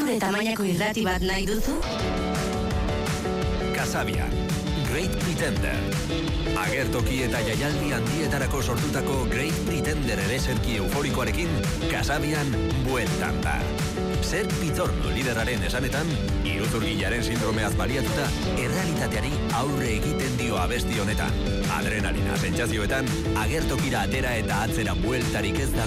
Zure tamainako irrati bat nahi duzu? Kasabian, Great Pretender. Agertoki eta jaialdi handietarako sortutako Great Pretender ereserki euforikoarekin Kasabian bueltan da. Zer Pitorno lideraren esanetan, iruzurgilaren sindromeaz baliatuta, errealitateari aurre egiten dio abesti honetan. Adrenalina sentsazioetan, agertokira atera eta atzera bueltarik ez dago.